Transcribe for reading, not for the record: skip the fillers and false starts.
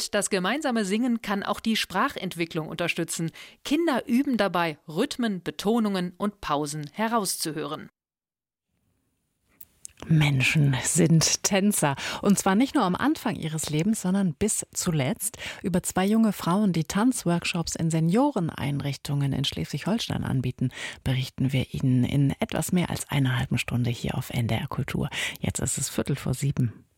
Und das gemeinsame Singen kann auch die Sprachentwicklung unterstützen. Kinder üben dabei, Rhythmen, Betonungen und Pausen herauszuhören. Menschen sind Tänzer. Und zwar nicht nur am Anfang ihres Lebens, sondern bis zuletzt. Über 2 junge Frauen, die Tanzworkshops in Senioreneinrichtungen in Schleswig-Holstein anbieten, berichten wir Ihnen in etwas mehr als einer halben Stunde hier auf NDR Kultur. Jetzt ist es 6:45.